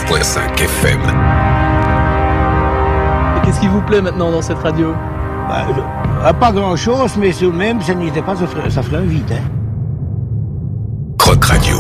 101.5 FM. Et qu'est-ce qui vous plaît maintenant dans cette radio? Pas grand-chose, mais même, ça n'était pas, ça ferait un vide. Hein. Croc Radio.